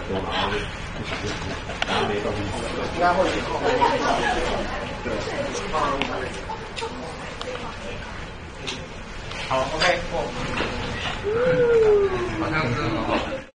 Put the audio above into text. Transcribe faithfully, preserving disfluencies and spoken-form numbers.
多嘛，然后没动力。 应该会以后。 对。 好 ，OK，过。 好像是很好。